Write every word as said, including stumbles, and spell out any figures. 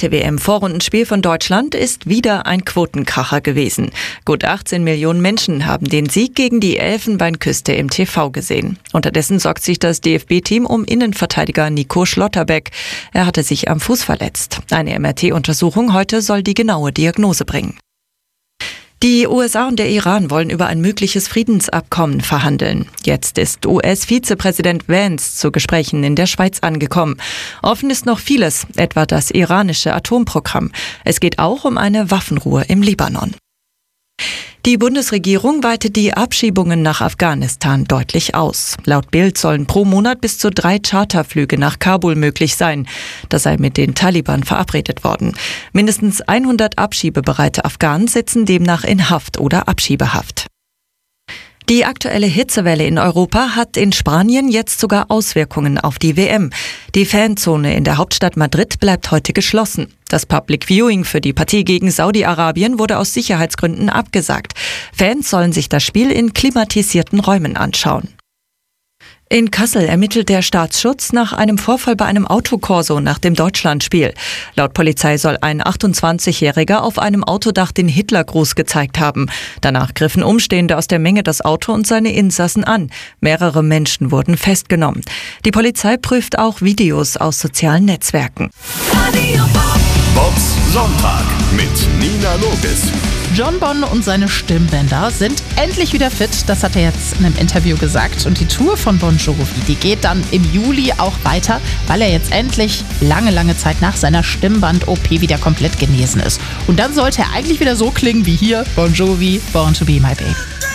zweite W M-Vorrundenspiel von Deutschland ist wieder ein Quotenkracher gewesen. Gut achtzehn Millionen Menschen haben den Sieg gegen die Elfenbeinküste im T V gesehen. Unterdessen sorgt sich das D F B-Team um Innenverteidiger Nico Schlotterbeck. Er hatte sich am Fuß verletzt. Eine M R T-Untersuchung heute soll die genaue Diagnose bringen. Die U S A und der Iran wollen über ein mögliches Friedensabkommen verhandeln. Jetzt ist U S-Vizepräsident Vance zu Gesprächen in der Schweiz angekommen. Offen ist noch vieles, etwa das iranische Atomprogramm. Es geht auch um eine Waffenruhe im Libanon. Die Bundesregierung weitet die Abschiebungen nach Afghanistan deutlich aus. Laut Bild sollen pro Monat bis zu drei Charterflüge nach Kabul möglich sein. Das sei mit den Taliban verabredet worden. Mindestens hundert abschiebebereite Afghanen sitzen demnach in Haft oder Abschiebehaft. Die aktuelle Hitzewelle in Europa hat in Spanien jetzt sogar Auswirkungen auf die W M. Die Fanzone in der Hauptstadt Madrid bleibt heute geschlossen. Das Public Viewing für die Partie gegen Saudi-Arabien wurde aus Sicherheitsgründen abgesagt. Fans sollen sich das Spiel in klimatisierten Räumen anschauen. In Kassel ermittelt der Staatsschutz nach einem Vorfall bei einem Autokorso nach dem Deutschlandspiel. Laut Polizei soll ein achtundzwanzigjähriger auf einem Autodach den Hitlergruß gezeigt haben. Danach griffen Umstehende aus der Menge das Auto und seine Insassen an. Mehrere Menschen wurden festgenommen. Die Polizei prüft auch Videos aus sozialen Netzwerken. Bobs Sonntag mit Nina Logis. John Bon und seine Stimmbänder sind endlich wieder fit, das hat er jetzt in einem Interview gesagt. Und die Tour von Bon Jovi, die geht dann im Juli auch weiter, weil er jetzt endlich lange, lange Zeit nach seiner Stimmband-O P wieder komplett genesen ist. Und dann sollte er eigentlich wieder so klingen wie hier, Bon Jovi, Born to be my baby.